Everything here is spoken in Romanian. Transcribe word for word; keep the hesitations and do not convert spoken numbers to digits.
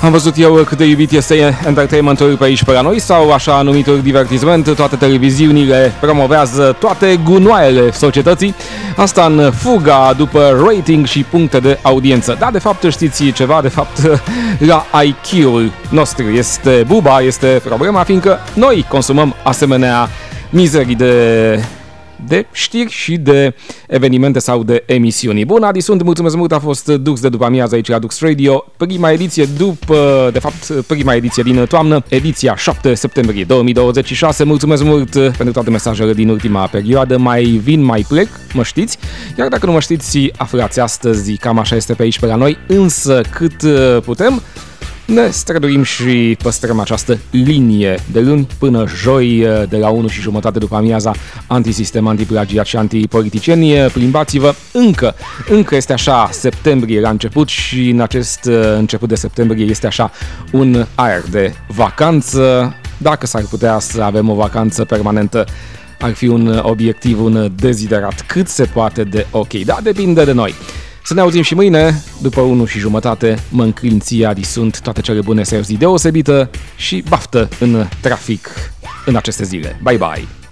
Am văzut eu cât de iubit este entertainmentul pe aici pe la noi sau așa numitul divertisment. Toate televiziunile promovează toate gunoaiele societății. Asta în fuga după rating și puncte de audiență. Da, de fapt știți ceva, de fapt la I Q-ul nostru este buba, este problema, fiindcă noi consumăm asemenea mizerii de... de știri și de evenimente sau de emisiuni. Bun, Adi, sunt, mulțumesc mult, a fost Dux de după amiază aici la Dux Radio. Prima ediție după, de fapt, prima ediție din toamnă, ediția șapte septembrie două mii douăzeci și șase. Mulțumesc mult pentru toate mesajele din ultima perioadă. Mai vin, mai plec, mă știți. Iar dacă nu mă știți, aflați astăzi, cam așa este pe aici pe la noi. Însă, cât putem, ne străduim și păstrăm această linie de luni până joi de la unu și jumătate după amiaza, antisistem, antiplagiat și antipoliticieni. Plimbați-vă, încă, încă este așa septembrie la început și în acest început de septembrie este așa un aer de vacanță. Dacă s-ar putea să avem o vacanță permanentă, ar fi un obiectiv, un deziderat cât se poate de ok, dar depinde de noi. Să ne auzim și mâine, după unu și jumătate, mă înclin ție, Adi, sunt toate cele bune, să ai o zi deosebită și baftă în trafic în aceste zile. Bye bye!